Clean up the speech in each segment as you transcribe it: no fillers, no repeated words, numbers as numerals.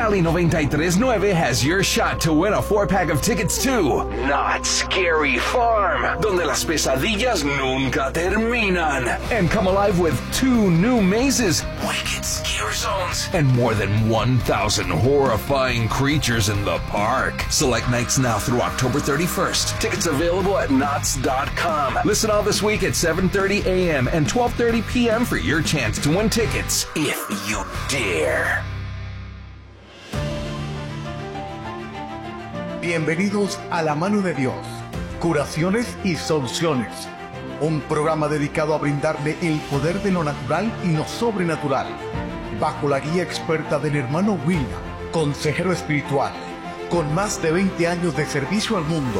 Cali 93.9 has your shot to win a 4-pack of tickets to Not Scary Farm, donde las pesadillas nunca terminan. And come alive with 2 new mazes, Wicked Scare Zones, and more than 1,000 horrifying creatures in the park. Select nights now through October 31st. Tickets available at knots.com. Listen all this week at 7:30 a.m. and 12:30 p.m. for your chance to win tickets, if you dare. Bienvenidos a La Mano de Dios, Curaciones y Soluciones, un programa dedicado a brindarle el poder de lo natural y lo sobrenatural, bajo la guía experta del hermano William, consejero espiritual, con más de 20 años de servicio al mundo.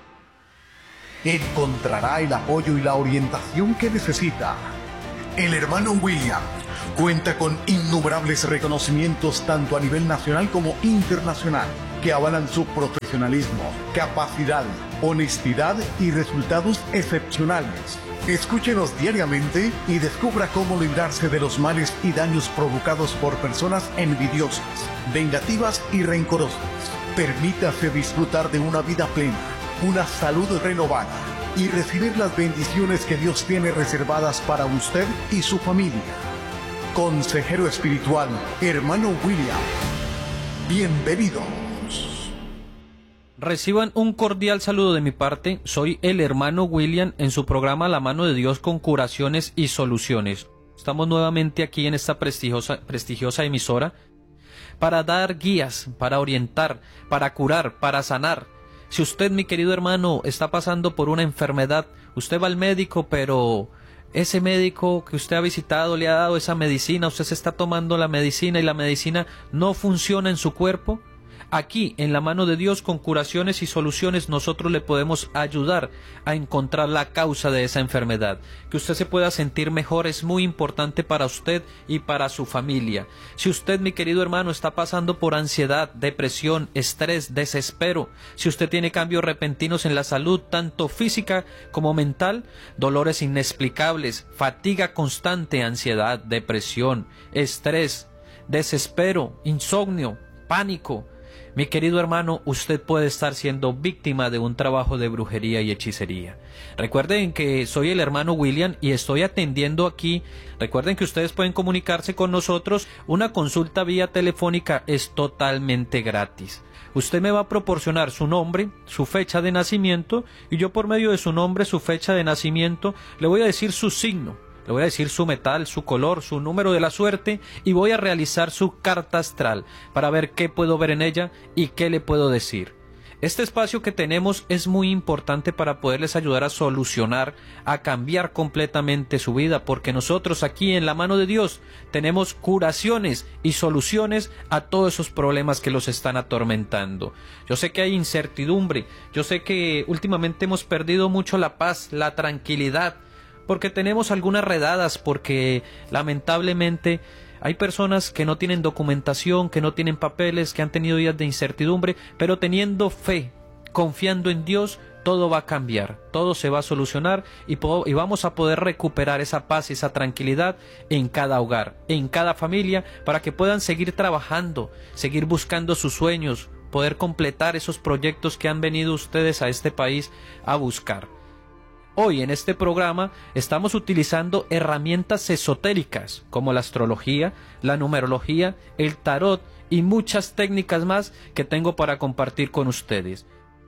Encontrará el apoyo y la orientación que necesita. El hermano William cuenta con innumerables reconocimientos tanto a nivel nacional como internacional, que avalan su profesionalismo, capacidad, honestidad y resultados excepcionales. Escúchenos diariamente y descubra cómo librarse de los males y daños provocados por personas envidiosas, vengativas y rencorosas. Permítase disfrutar de una vida plena, una salud renovada y recibir las bendiciones que Dios tiene reservadas para usted y su familia. Consejero espiritual, hermano William. Bienvenido. Reciban un cordial saludo de mi parte. Soy el hermano William en su programa La Mano de Dios con Curaciones y Soluciones. Estamos nuevamente aquí en esta prestigiosa emisora para dar guías, para orientar, para curar, para sanar. Si usted, mi querido hermano, está pasando por una enfermedad, usted va al médico, pero ese médico que usted ha visitado le ha dado esa medicina, usted se está tomando la medicina y la medicina no funciona en su cuerpo. Aquí, en La Mano de Dios, con Curaciones y Soluciones, nosotros le podemos ayudar a encontrar la causa de esa enfermedad. Que usted se pueda sentir mejor es muy importante para usted y para su familia. Si usted, mi querido hermano, está pasando por ansiedad, depresión, estrés, desespero, si usted tiene cambios repentinos en la salud, tanto física como mental, dolores inexplicables, fatiga constante, ansiedad, depresión, estrés, desespero, insomnio, pánico, mi querido hermano, usted puede estar siendo víctima de un trabajo de brujería y hechicería. Recuerden que soy el hermano William y estoy atendiendo aquí. Recuerden que ustedes pueden comunicarse con nosotros. Una consulta vía telefónica es totalmente gratis. Usted me va a proporcionar su nombre, su fecha de nacimiento, y yo por medio de su nombre, su fecha de nacimiento, le voy a decir su signo. Le voy a decir su metal, su color, su número de la suerte y voy a realizar su carta astral para ver qué puedo ver en ella y qué le puedo decir. Este espacio que tenemos es muy importante para poderles ayudar a solucionar, a cambiar completamente su vida, porque nosotros aquí en La Mano de Dios tenemos curaciones y soluciones a todos esos problemas que los están atormentando. Yo sé que hay incertidumbre, yo sé que últimamente hemos perdido mucho la paz, la tranquilidad, porque tenemos algunas redadas, porque lamentablemente hay personas que no tienen documentación, que no tienen papeles, que han tenido días de incertidumbre, pero teniendo fe, confiando en Dios, todo va a cambiar, todo se va a solucionar y vamos a poder recuperar esa paz y esa tranquilidad en cada hogar, en cada familia, para que puedan seguir trabajando, seguir buscando sus sueños, poder completar esos proyectos que han venido ustedes a este país a buscar. Hoy en este programa estamos utilizando herramientas esotéricas como la astrología, la numerología, el tarot y muchas técnicas más que tengo para compartir con ustedes.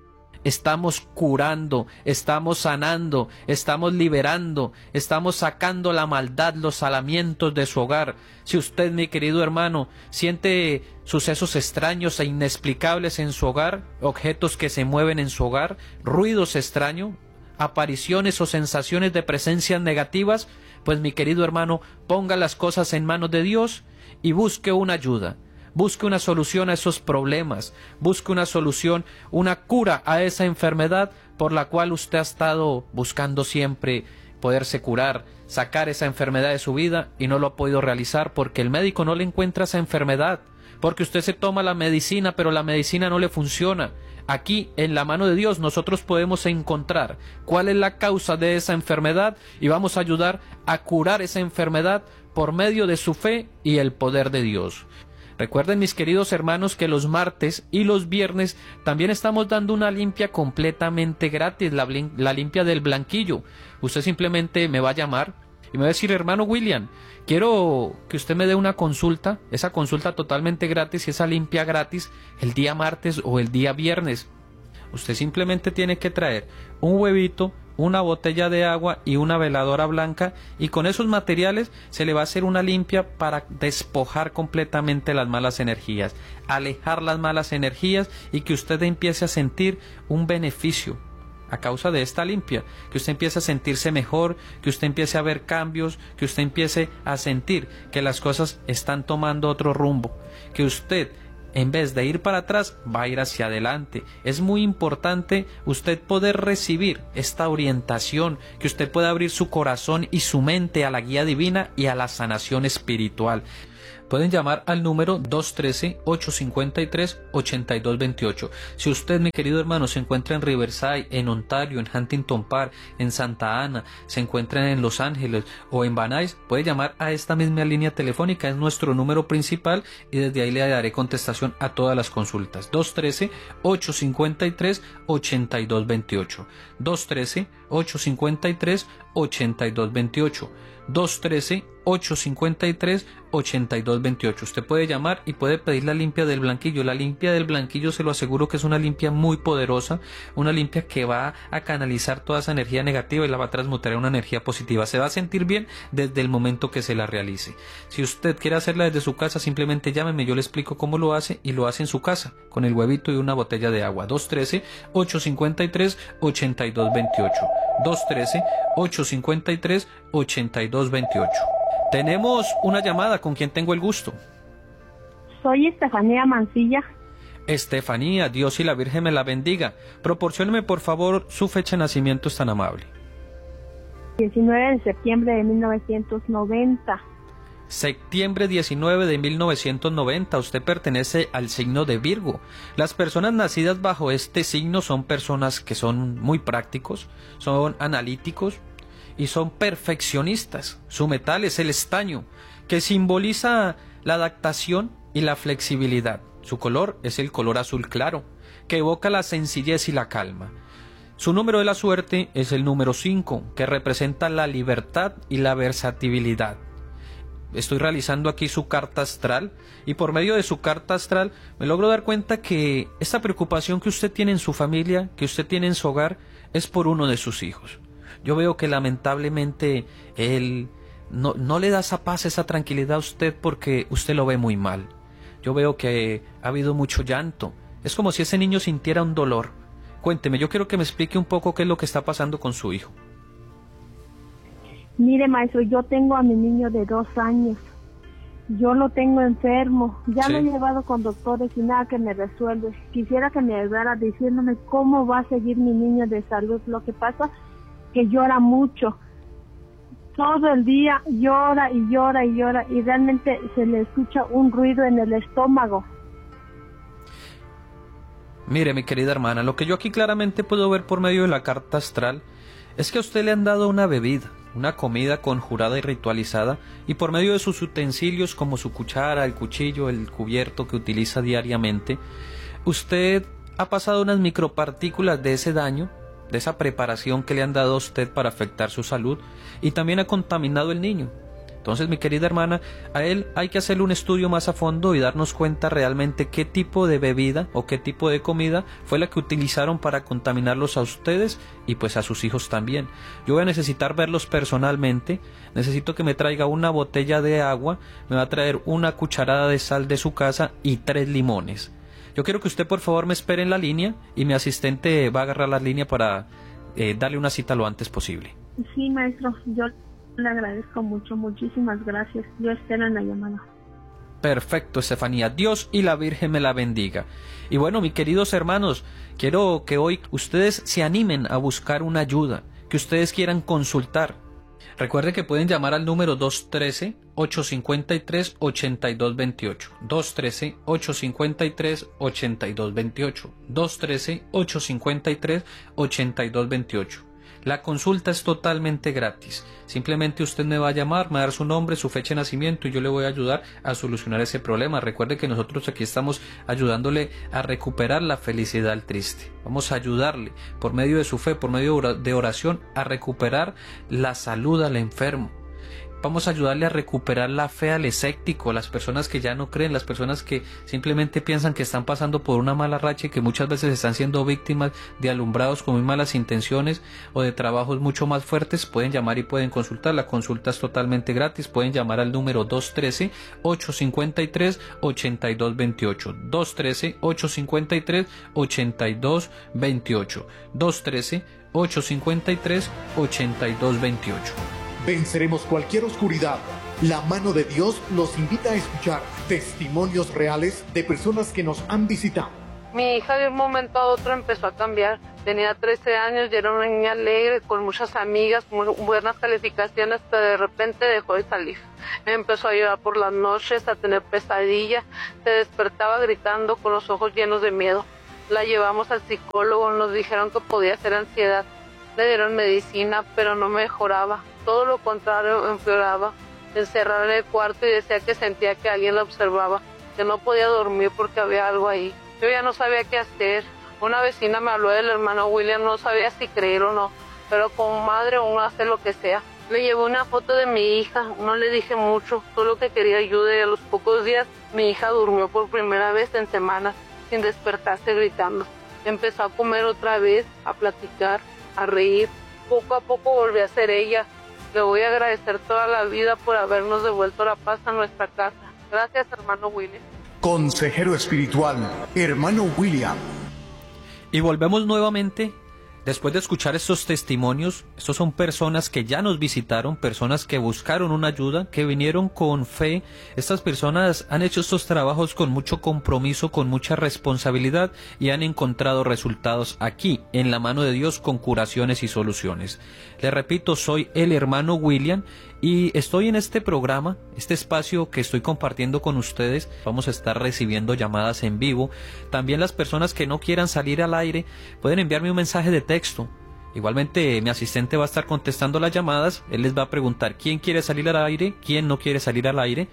Estamos curando, estamos sanando, estamos liberando, estamos sacando la maldad, los salamientos de su hogar. Si usted, mi querido hermano, siente sucesos extraños e inexplicables en su hogar, objetos que se mueven en su hogar, ruidos extraños, apariciones o sensaciones de presencias negativas, pues mi querido hermano, ponga las cosas en manos de Dios y busque una ayuda, busque una solución a esos problemas, busque una solución, una cura a esa enfermedad por la cual usted ha estado buscando siempre poderse curar, sacar esa enfermedad de su vida y no lo ha podido realizar porque el médico no le encuentra esa enfermedad, porque usted se toma la medicina pero la medicina no le funciona. Aquí, en La Mano de Dios, nosotros podemos encontrar cuál es la causa de esa enfermedad y vamos a ayudar a curar esa enfermedad por medio de su fe y el poder de Dios. Recuerden, mis queridos hermanos, que los martes y los viernes también estamos dando una limpia completamente gratis, la limpia del blanquillo. Usted simplemente me va a llamar y me va a decir: hermano William, quiero que usted me dé una consulta, esa consulta totalmente gratis y esa limpia gratis el día martes o el día viernes. Usted simplemente tiene que traer un huevito, una botella de agua y una veladora blanca, y con esos materiales se le va a hacer una limpia para despojar completamente las malas energías, alejar las malas energías, y que usted empiece a sentir un beneficio a causa de esta limpia, que usted empiece a sentirse mejor, que usted empiece a ver cambios, que usted empiece a sentir que las cosas están tomando otro rumbo, que usted, en vez de ir para atrás, va a ir hacia adelante. Es muy importante usted poder recibir esta orientación, que usted pueda abrir su corazón y su mente a la guía divina y a la sanación espiritual. Pueden llamar al número 213-853-8228. Si usted, mi querido hermano, se encuentra en Riverside, en Ontario, en Huntington Park, en Santa Ana, se encuentra en Los Ángeles o en Van Nuys, puede llamar a esta misma línea telefónica, es nuestro número principal, y desde ahí le daré contestación a todas las consultas. 213-853-8228. 213-853-8228. 213-853-8228. Usted puede llamar y puede pedir la limpia del blanquillo. La limpia del blanquillo, se lo aseguro que es una limpia muy poderosa, una limpia que va a canalizar toda esa energía negativa y la va a transmutar en una energía positiva. Se va a sentir bien desde el momento que se la realice. Si usted quiere hacerla desde su casa, simplemente llámeme, yo le explico cómo lo hace, y lo hace en su casa con el huevito y una botella de agua. 213-853-8228. 213-853-8228. Tenemos una llamada. ¿Con quién tengo el gusto? Soy Estefanía Mancilla. Estefanía, Dios y la Virgen me la bendiga. Proporcióneme por favor su fecha de nacimiento, es tan amable. 19 de septiembre de 1990. Septiembre 19 de 1990. Usted pertenece al signo de Virgo. Las personas nacidas bajo este signo son personas que son muy prácticos, son analíticos y son perfeccionistas. Su metal es el estaño, que simboliza la adaptación y la flexibilidad. Su color es el color azul claro, que evoca la sencillez y la calma. Su número de la suerte es el número 5, que representa la libertad y la versatilidad. Estoy realizando aquí su carta astral, y por medio de su carta astral me logro dar cuenta que esta preocupación que usted tiene en su familia, que usted tiene en su hogar, es por uno de sus hijos. Yo veo que lamentablemente él no le da esa paz, esa tranquilidad a usted, porque usted lo ve muy mal. Yo veo que ha habido mucho llanto. Es como si ese niño sintiera un dolor. Cuénteme, yo quiero que me explique un poco qué es lo que está pasando con su hijo. Mire, maestro, yo tengo a mi niño de 2 años. Yo lo tengo enfermo. Ya Sí. lo he llevado con doctores y nada que me resuelve. Quisiera que me ayudara diciéndome cómo va a seguir mi niño de salud. Lo que pasa que llora mucho. Todo el día llora y llora y llora, y realmente se le escucha un ruido en el estómago. Mire, mi querida hermana, lo que yo aquí claramente puedo ver por medio de la carta astral es que a usted le han dado una bebida, una comida conjurada y ritualizada, y por medio de sus utensilios como su cuchara, el cuchillo, el cubierto que utiliza diariamente, usted ha pasado unas micropartículas de ese daño, de esa preparación que le han dado a usted para afectar su salud, y también ha contaminado el niño. Entonces, mi querida hermana, a él hay que hacerle un estudio más a fondo y darnos cuenta realmente qué tipo de bebida o qué tipo de comida fue la que utilizaron para contaminarlos a ustedes y pues a sus hijos también. Yo voy a necesitar verlos personalmente. Necesito que me traiga una botella de agua, me va a traer una cucharada de sal de su casa y 3 limones. Yo quiero que usted por favor me espere en la línea y mi asistente va a agarrar la línea para darle una cita lo antes posible. Sí, maestro, yo le agradezco mucho, muchísimas gracias. Yo espero en la llamada. Perfecto, Estefanía. Dios y la Virgen me la bendiga. Y bueno, mis queridos hermanos, quiero que hoy ustedes se animen a buscar una ayuda, que ustedes quieran consultar. Recuerden que pueden llamar al número 213-853-8228. 213-853-8228. 213-853-8228. La consulta es totalmente gratis. Simplemente usted me va a llamar, me va a dar su nombre, su fecha de nacimiento y yo le voy a ayudar a solucionar ese problema. Recuerde que nosotros aquí estamos ayudándole a recuperar la felicidad al triste. Vamos a ayudarle por medio de su fe, por medio de oración, a recuperar la salud al enfermo. Vamos a ayudarle a recuperar la fe al escéptico, las personas que ya no creen, las personas que simplemente piensan que están pasando por una mala racha y que muchas veces están siendo víctimas de alumbrados con muy malas intenciones o de trabajos mucho más fuertes. Pueden llamar y pueden consultar. La consulta es totalmente gratis. Pueden llamar al número 213-853-8228. 213-853-8228. 213-853-8228. Venceremos cualquier oscuridad. La mano de Dios los invita a escuchar testimonios reales de personas que nos han visitado. Mi hija de un momento a otro empezó a cambiar. Tenía 13 años y era una niña alegre, con muchas amigas, muy buenas calificaciones, pero de repente dejó de salir. Empezó a llorar por las noches, a tener pesadillas. Se despertaba gritando con los ojos llenos de miedo. La llevamos al psicólogo, nos dijeron que podía ser ansiedad. Le dieron medicina, pero no mejoraba. Todo lo contrario, empeoraba. Encerrada en el cuarto y decía que sentía que alguien la observaba, que no podía dormir porque había algo ahí. Yo ya no sabía qué hacer. Una vecina me habló del hermano William, no sabía si creer o no, pero como madre uno hace lo que sea. Le llevé una foto de mi hija, no le dije mucho, solo que quería ayuda, y a los pocos días mi hija durmió por primera vez en semanas, sin despertarse gritando. Empezó a comer otra vez, a platicar, a reír. Poco a poco volvió a ser ella. Le voy a agradecer toda la vida por habernos devuelto la paz a nuestra casa. Gracias, hermano William. Consejero espiritual, hermano William. Y volvemos nuevamente. Después de escuchar estos testimonios, estos son personas que ya nos visitaron, personas que buscaron una ayuda, que vinieron con fe. Estas personas han hecho estos trabajos con mucho compromiso, con mucha responsabilidad y han encontrado resultados aquí, en la mano de Dios, con curaciones y soluciones. Les repito, soy el hermano William y estoy en este programa, este espacio que estoy compartiendo con ustedes. Vamos a estar recibiendo llamadas en vivo. También las personas que no quieran salir al aire pueden enviarme un mensaje de texto. Igualmente mi asistente va a estar contestando las llamadas. Él les va a preguntar quién quiere salir al aire, quién no quiere salir al aire.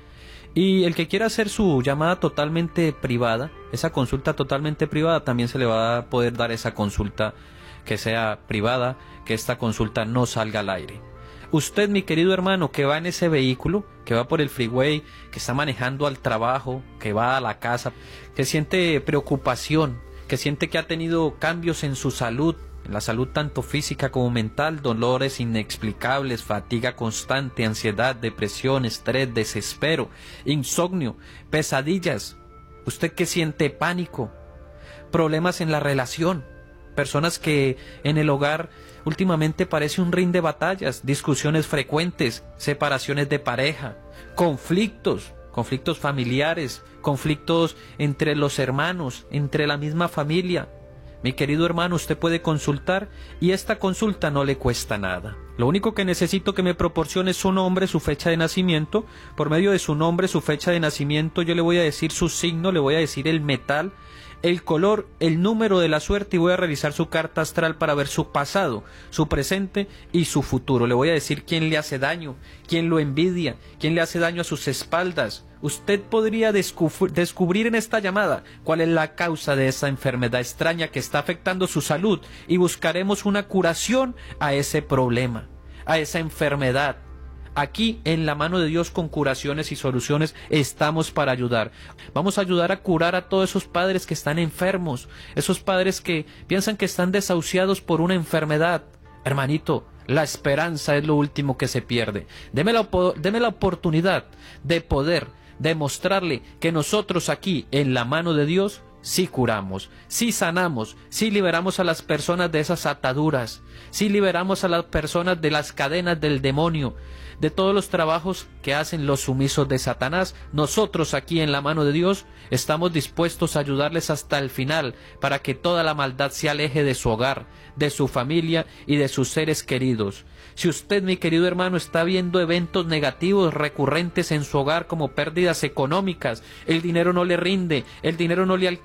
Y el que quiera hacer su llamada totalmente privada, esa consulta totalmente privada, también se le va a poder dar esa consulta que sea privada, que esta consulta no salga al aire. Usted, mi querido hermano, que va en ese vehículo, que va por el freeway, que está manejando al trabajo, que va a la casa, que siente preocupación, que siente que ha tenido cambios en su salud, en la salud tanto física como mental, dolores inexplicables, fatiga constante, ansiedad, depresión, estrés, desespero, insomnio, pesadillas. Usted que siente pánico, problemas en la relación, personas que en el hogar últimamente parece un ring de batallas, discusiones frecuentes, separaciones de pareja, conflictos familiares, conflictos entre los hermanos, entre la misma familia. Mi querido hermano, usted puede consultar y esta consulta no le cuesta nada. Lo único que necesito que me proporcione es su nombre, su fecha de nacimiento. Por medio de su nombre, su fecha de nacimiento, yo le voy a decir su signo, le voy a decir el metal, el color, el número de la suerte y voy a revisar su carta astral para ver su pasado, su presente y su futuro. Le voy a decir quién le hace daño, quién lo envidia, quién le hace daño a sus espaldas. Usted podría descubrir en esta llamada cuál es la causa de esa enfermedad extraña que está afectando su salud y buscaremos una curación a ese problema, a esa enfermedad. Aquí en la mano de Dios con curaciones y soluciones estamos para ayudar. Vamos a ayudar a curar a todos esos padres que están enfermos, esos padres que piensan que están desahuciados por una enfermedad. Hermanito, la esperanza es lo último que se pierde. Deme la oportunidad de poder demostrarle que nosotros aquí en la mano de Dios sí curamos, sí sanamos, sí liberamos a las personas de esas ataduras, sí liberamos a las personas de las cadenas del demonio, de todos los trabajos que hacen los sumisos de Satanás. Nosotros aquí en la mano de Dios estamos dispuestos a ayudarles hasta el final para que toda la maldad se aleje de su hogar, de su familia y de sus seres queridos. Si usted, mi querido hermano, está viendo eventos negativos recurrentes en su hogar como pérdidas económicas, el dinero no le rinde, el dinero no le alcanza,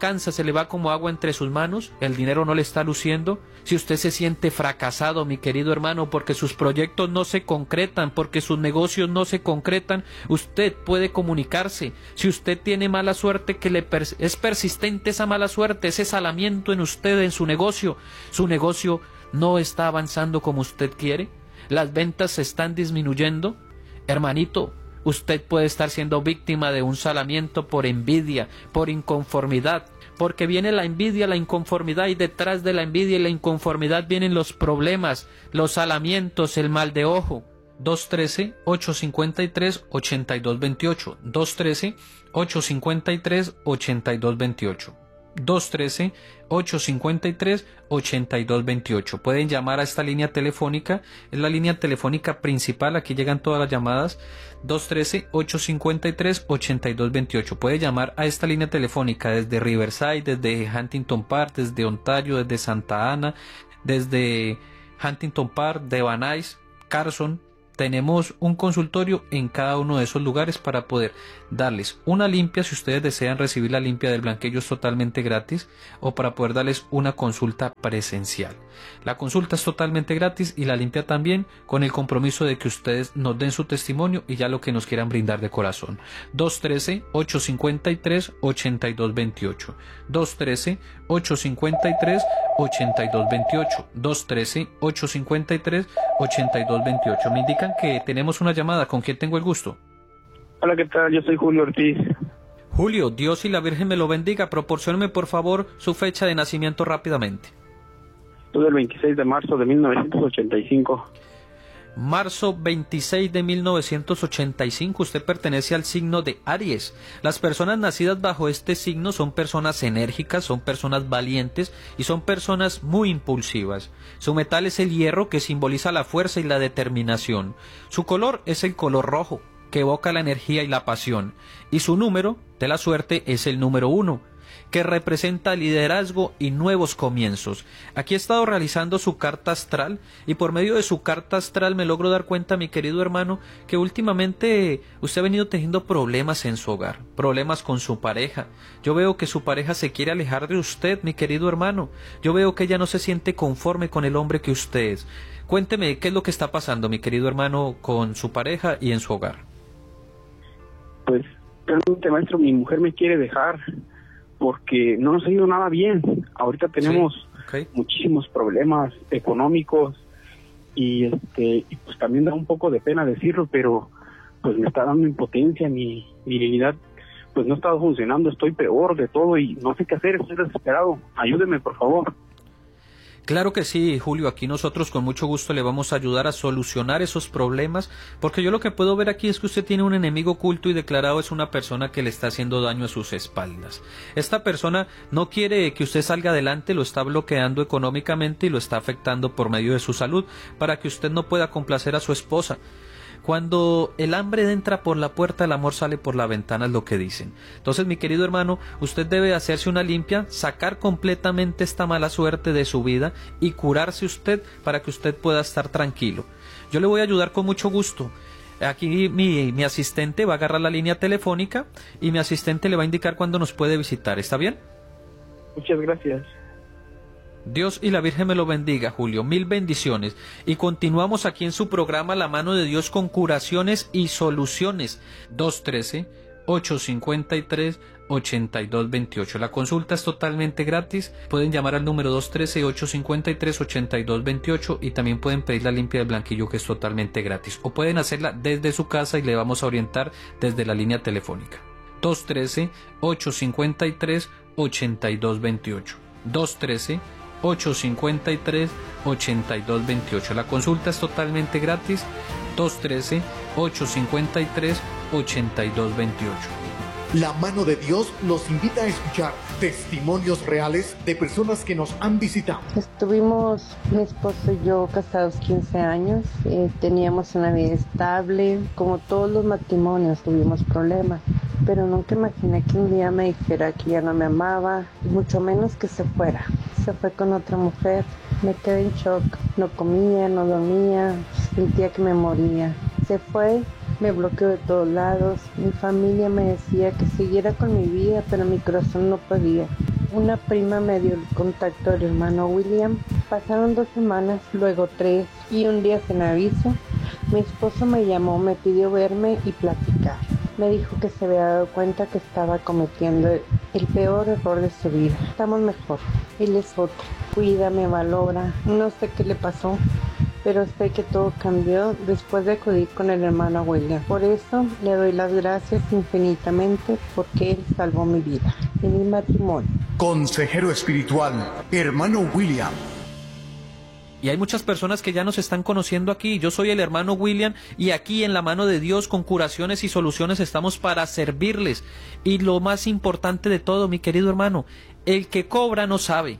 alcanza, se le va como agua entre sus manos, el dinero no le está luciendo, si usted se siente fracasado, mi querido hermano, porque sus proyectos no se concretan, porque sus negocios no se concretan, usted puede comunicarse. Si usted tiene mala suerte, que es persistente esa mala suerte, ese salamiento en usted, en su negocio no está avanzando como usted quiere, las ventas se están disminuyendo, hermanito, usted puede estar siendo víctima de un salamiento por envidia, por inconformidad, porque viene la envidia, la inconformidad, y detrás de la envidia y la inconformidad vienen los problemas, los salamientos, el mal de ojo. 213-853-8228, 213-853-8228. 213-853-8228. Pueden llamar a esta línea telefónica, es la línea telefónica principal, aquí llegan todas las llamadas. 213-853-8228. Puede llamar a esta línea telefónica desde Riverside, desde Huntington Park, desde Ontario, desde Santa Ana, desde Huntington Park, de Van Nuys, Carson. Tenemos un consultorio en cada uno de esos lugares para poder darles una limpia, si ustedes desean recibir la limpia del blanquillo es totalmente gratis, o para poder darles una consulta presencial. La consulta es totalmente gratis y la limpia también, con el compromiso de que ustedes nos den su testimonio y ya lo que nos quieran brindar de corazón. 213-853-8228, 213-853-8228, 213-853-8228. Me indican que tenemos una llamada. ¿Con quién tengo el gusto? Hola, ¿qué tal? Yo soy Julio Ortiz. Julio, Dios y la Virgen me lo bendiga. Proporcióneme por favor su fecha de nacimiento rápidamente. Todo el 26 de marzo de 1985. Marzo 26 de 1985, usted pertenece al signo de Aries. Las personas nacidas bajo este signo son personas enérgicas, son personas valientes y son personas muy impulsivas. Su metal es el hierro, que simboliza la fuerza y la determinación. Su color es el color rojo, que evoca la energía y la pasión. Y su número de la suerte es el número 1. Que representa liderazgo y nuevos comienzos. Aquí he estado realizando su carta astral y por medio de su carta astral me logro dar cuenta, mi querido hermano, que últimamente usted ha venido teniendo problemas en su hogar, problemas con su pareja. Yo veo que su pareja se quiere alejar de usted, mi querido hermano. Yo veo que ella no se siente conforme con el hombre que usted es. Cuénteme qué es lo que está pasando, mi querido hermano, con su pareja y en su hogar. Pues realmente, maestro, mi mujer me quiere dejar porque no nos ha ido nada bien. Ahorita tenemos muchísimos problemas económicos y pues también da un poco de pena decirlo, pero pues me está dando impotencia, mi virilidad pues no está funcionando, estoy peor de todo y no sé qué hacer, estoy desesperado. Ayúdeme, por favor. Claro que sí, Julio, aquí nosotros con mucho gusto le vamos a ayudar a solucionar esos problemas, porque yo lo que puedo ver aquí es que usted tiene un enemigo oculto y declarado, es una persona que le está haciendo daño a sus espaldas. Esta persona no quiere que usted salga adelante, lo está bloqueando económicamente y lo está afectando por medio de su salud, para que usted no pueda complacer a su esposa. Cuando el hambre entra por la puerta, el amor sale por la ventana, es lo que dicen. Entonces, mi querido hermano, usted debe hacerse una limpia, sacar completamente esta mala suerte de su vida y curarse usted para que usted pueda estar tranquilo. Yo le voy a ayudar con mucho gusto. Aquí mi asistente va a agarrar la línea telefónica y mi asistente le va a indicar cuándo nos puede visitar. ¿Está bien? Muchas gracias. Dios y la Virgen me lo bendiga, Julio. Mil bendiciones. Y continuamos aquí en su programa La Mano de Dios con curaciones y soluciones. 213-853-8228. La consulta es totalmente gratis. Pueden llamar al número 213-853-8228 y también pueden pedir la limpia del blanquillo, que es totalmente gratis. O pueden hacerla desde su casa y le vamos a orientar desde la línea telefónica. 213-853-8228. 213-853-8228. La consulta es totalmente gratis. 213-853-8228. La Mano de Dios los invita a escuchar testimonios reales de personas que nos han visitado. Estuvimos, mi esposo y yo, casados 15 años. Teníamos una vida estable. Como todos los matrimonios, tuvimos problemas. Pero nunca imaginé que un día me dijera que ya no me amaba, y mucho menos que se fuera. Se fue con otra mujer. Me quedé en shock. No comía, no dormía, sentía que me moría. Se fue, me bloqueó de todos lados. Mi familia me decía que siguiera con mi vida, pero mi corazón no podía. Una prima me dio el contacto del hermano William. Pasaron 2 semanas, luego 3, y un día sin aviso, mi esposo me llamó, me pidió verme y platicar. Me dijo que se había dado cuenta que estaba cometiendo el peor error de su vida. Estamos mejor. Él es otro. Cuida, me valora. No sé qué le pasó, pero sé que todo cambió después de acudir con el hermano William. Por eso le doy las gracias infinitamente, porque él salvó mi vida y mi matrimonio. Consejero espiritual, hermano William. Y hay muchas personas que ya nos están conociendo aquí. Yo soy el hermano William y aquí en la mano de Dios con curaciones y soluciones estamos para servirles. Y lo más importante de todo, mi querido hermano, el que cobra no sabe.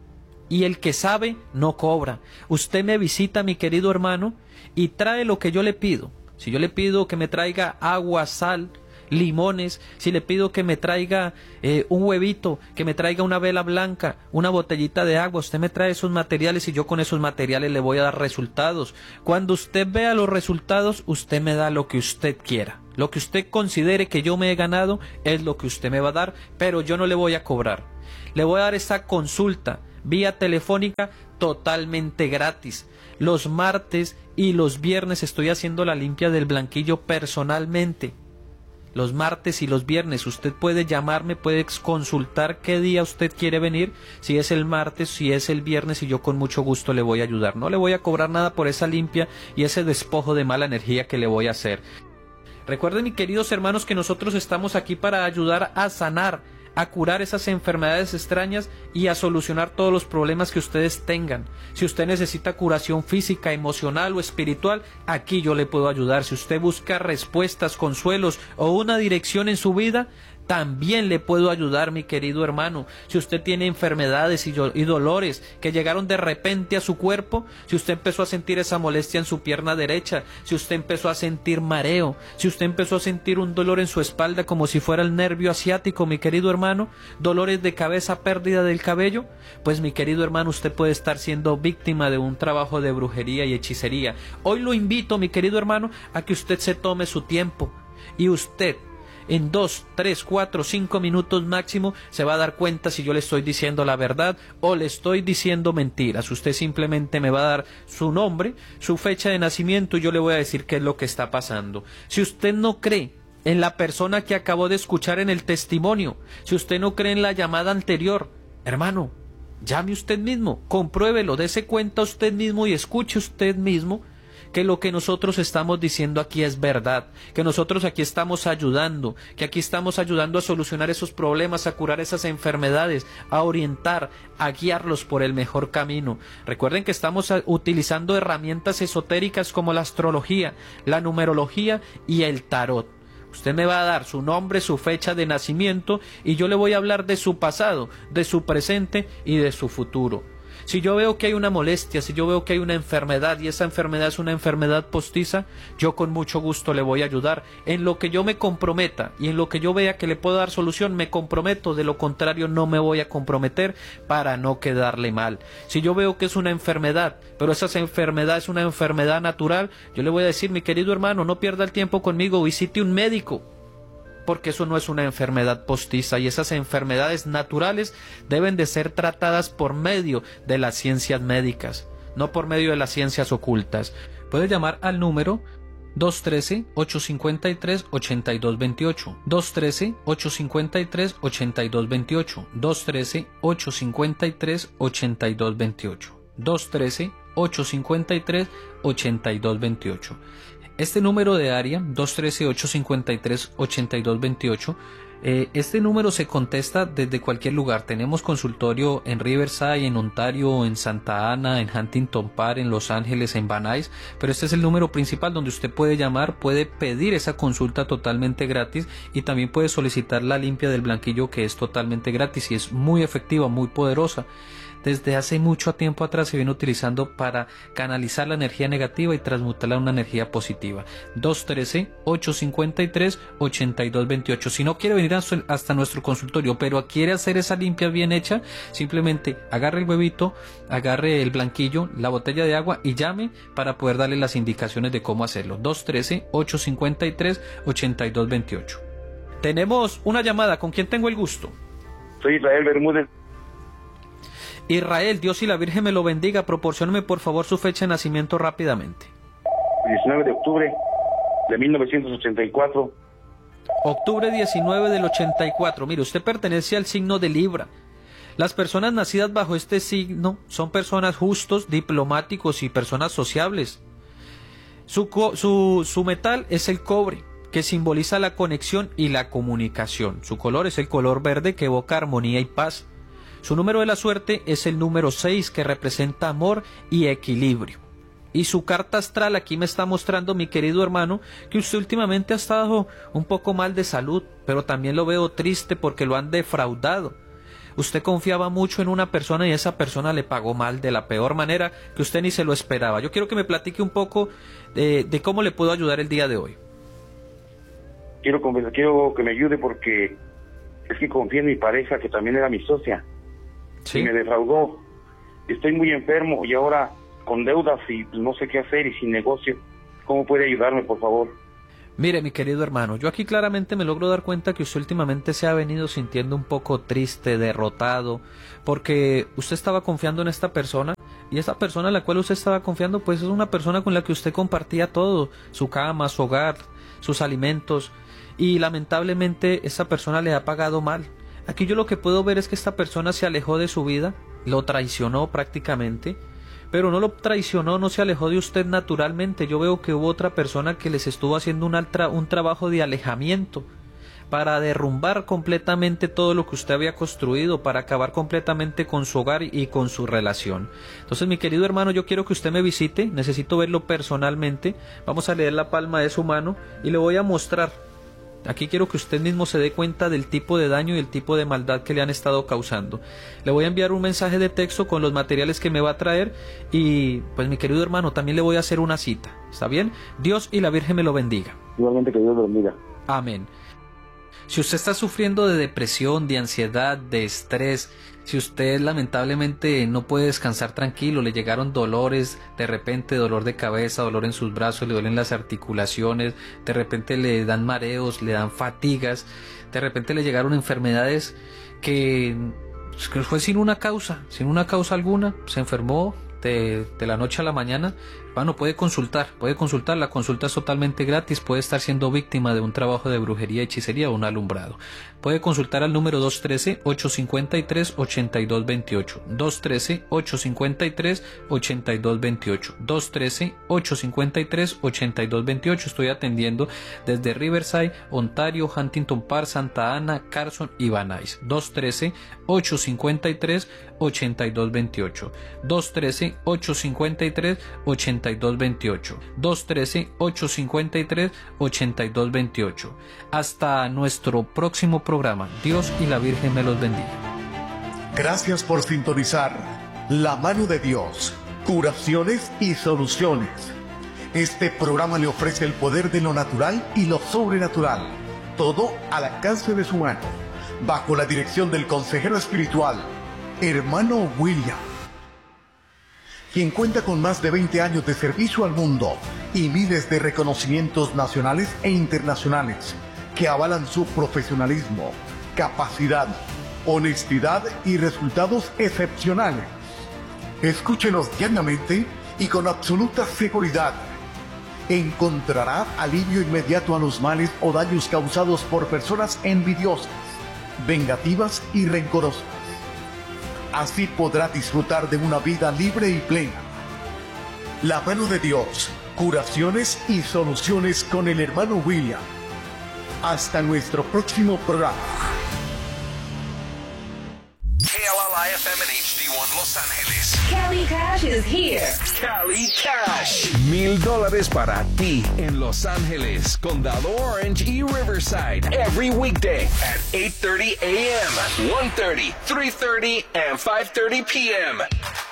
Y el que sabe no cobra. Usted me visita, mi querido hermano, y trae lo que yo le pido. Si yo le pido que me traiga agua, sal, limones, si le pido que me traiga un huevito, que me traiga una vela blanca, una botellita de agua, usted me trae esos materiales y yo con esos materiales le voy a dar resultados. Cuando usted vea los resultados, usted me da lo que usted quiera. Lo que usted considere que yo me he ganado es lo que usted me va a dar, pero yo no le voy a cobrar. Le voy a dar esta consulta vía telefónica totalmente gratis. Los martes y los viernes estoy haciendo la limpia del blanquillo personalmente. Los martes y los viernes usted puede llamarme, puede consultar qué día usted quiere venir, si es el martes, si es el viernes, y yo con mucho gusto le voy a ayudar. No le voy a cobrar nada por esa limpia y ese despojo de mala energía que le voy a hacer. Recuerden, mis queridos hermanos, que nosotros estamos aquí para ayudar a sanar, a curar esas enfermedades extrañas y a solucionar todos los problemas que ustedes tengan. Si usted necesita curación física, emocional o espiritual, aquí yo le puedo ayudar. Si usted busca respuestas, consuelos o una dirección en su vida, también le puedo ayudar, mi querido hermano. Si usted tiene enfermedades y dolores que llegaron de repente a su cuerpo, si usted empezó a sentir esa molestia en su pierna derecha, si usted empezó a sentir mareo, si usted empezó a sentir un dolor en su espalda como si fuera el nervio asiático, mi querido hermano, dolores de cabeza, pérdida del cabello, pues mi querido hermano, usted puede estar siendo víctima de un trabajo de brujería y hechicería. Hoy lo invito, mi querido hermano, a que usted se tome su tiempo y usted en 2, 3, 4, 5 minutos máximo se va a dar cuenta si yo le estoy diciendo la verdad o le estoy diciendo mentiras. Usted simplemente me va a dar su nombre, su fecha de nacimiento y yo le voy a decir qué es lo que está pasando. Si usted no cree en la persona que acabó de escuchar en el testimonio, si usted no cree en la llamada anterior, hermano, llame usted mismo, compruébelo, dése cuenta usted mismo y escuche usted mismo que lo que nosotros estamos diciendo aquí es verdad, que nosotros aquí estamos ayudando, que aquí estamos ayudando a solucionar esos problemas, a curar esas enfermedades, a orientar, a guiarlos por el mejor camino. Recuerden que estamos utilizando herramientas esotéricas como la astrología, la numerología y el tarot. Usted me va a dar su nombre, su fecha de nacimiento y yo le voy a hablar de su pasado, de su presente y de su futuro. Si yo veo que hay una molestia, si yo veo que hay una enfermedad y esa enfermedad es una enfermedad postiza, yo con mucho gusto le voy a ayudar. En lo que yo me comprometa y en lo que yo vea que le puedo dar solución, me comprometo. De lo contrario, no me voy a comprometer para no quedarle mal. Si yo veo que es una enfermedad, pero esa enfermedad es una enfermedad natural, yo le voy a decir, mi querido hermano, no pierda el tiempo conmigo, visite un médico. Porque eso no es una enfermedad postiza y esas enfermedades naturales deben de ser tratadas por medio de las ciencias médicas, no por medio de las ciencias ocultas. Puede llamar al número 213-853-8228, 213-853-8228, 213-853-8228, 213-853-8228. Este número de área, 213-853-8228, este número se contesta desde cualquier lugar. Tenemos consultorio en Riverside, en Ontario, en Santa Ana, en Huntington Park, en Los Ángeles, en Van Nuys, pero este es el número principal donde usted puede llamar, puede pedir esa consulta totalmente gratis y también puede solicitar la limpia del blanquillo, que es totalmente gratis y es muy efectiva, muy poderosa. Desde hace mucho tiempo atrás se viene utilizando para canalizar la energía negativa y transmutarla a una energía positiva. 213-853-8228. Si no quiere venir hasta nuestro consultorio, pero quiere hacer esa limpia bien hecha, simplemente agarre el huevito, agarre el blanquillo, la botella de agua y llame para poder darle las indicaciones de cómo hacerlo. 213-853-8228. Tenemos una llamada. ¿Con quién tengo el gusto? Soy Israel Bermúdez. Israel, Dios y la Virgen me lo bendiga. Proporcióneme por favor su fecha de nacimiento rápidamente. 19 de octubre de 1984. Octubre 19 del 84. Mire, usted pertenece al signo de Libra. Las personas nacidas bajo este signo son personas justos, diplomáticos y personas sociables. Su metal es el cobre, que simboliza la conexión y la comunicación. Su color es el color verde, que evoca armonía y paz. Su número de la suerte es el número 6, que representa amor y equilibrio. Y su carta astral aquí me está mostrando, mi querido hermano, que usted últimamente ha estado un poco mal de salud, pero también lo veo triste porque lo han defraudado. Usted confiaba mucho en una persona y esa persona le pagó mal de la peor manera que usted ni se lo esperaba. Yo quiero que me platique un poco de cómo le puedo ayudar el día de hoy. Quiero que me ayude porque es que confié en mi pareja, que también era mi socia. ¿Sí? Y me defraudó. Estoy muy enfermo y ahora con deudas y pues, no sé qué hacer y sin negocio. ¿Cómo puede ayudarme, por favor? Mire, mi querido hermano, yo aquí claramente me logro dar cuenta que usted últimamente se ha venido sintiendo un poco triste, derrotado, porque usted estaba confiando en esta persona, y esta persona en la cual usted estaba confiando, pues es una persona con la que usted compartía todo, su cama, su hogar, sus alimentos, y lamentablemente esa persona le ha pagado mal. Aquí yo lo que puedo ver es que esta persona se alejó de su vida, lo traicionó prácticamente, pero no lo traicionó, no se alejó de usted naturalmente. Yo veo que hubo otra persona que les estuvo haciendo un trabajo de alejamiento para derrumbar completamente todo lo que usted había construido, para acabar completamente con su hogar y con su relación. Entonces, mi querido hermano, yo quiero que usted me visite, necesito verlo personalmente. Vamos a leer la palma de su mano y le voy a mostrar. Aquí quiero que usted mismo se dé cuenta del tipo de daño y el tipo de maldad que le han estado causando. Le voy a enviar un mensaje de texto con los materiales que me va a traer y, pues, mi querido hermano, también le voy a hacer una cita. ¿Está bien? Dios y la Virgen me lo bendiga. Igualmente, que Dios lo bendiga. Amén. Si usted está sufriendo de depresión, de ansiedad, de estrés, si usted lamentablemente no puede descansar tranquilo, le llegaron dolores, de repente dolor de cabeza, dolor en sus brazos, le duelen las articulaciones, de repente le dan mareos, le dan fatigas, de repente le llegaron enfermedades que fue sin una causa alguna, se enfermó de la noche a la mañana, bueno, puede consultar, la consulta es totalmente gratis, puede estar siendo víctima de un trabajo de brujería, hechicería o un alumbrado. Puede consultar al número 213-853-8228, 213-853-8228, 213-853-8228. Estoy atendiendo desde Riverside, Ontario, Huntington Park, Santa Ana, Carson y Van Nuys. 213-853-8228, 213-853-8228, 213-853-8228. Hasta nuestro próximo programa. Dios y la Virgen me los bendiga. Gracias por sintonizar La Mano de Dios, curaciones y soluciones. Este programa le ofrece el poder de lo natural y lo sobrenatural, todo al alcance de su mano, bajo la dirección del consejero espiritual, hermano William, quien cuenta con más de 20 años de servicio al mundo y miles de reconocimientos nacionales e internacionales que avalan su profesionalismo, capacidad, honestidad y resultados excepcionales. Escúchenos diariamente y con absoluta seguridad. Encontrará alivio inmediato a los males o daños causados por personas envidiosas, vengativas y rencorosas. Así podrá disfrutar de una vida libre y plena. La Mano de Dios, curaciones y soluciones con el hermano William. Hasta nuestro próximo programa. KLLI-FM and HD1 Los Ángeles. Cali Cash is here. Cali Cash. $1,000 para ti en Los Ángeles, Condado Orange y Riverside. Every weekday at 8:30 a.m., 1:30, 3:30, and 5:30 p.m.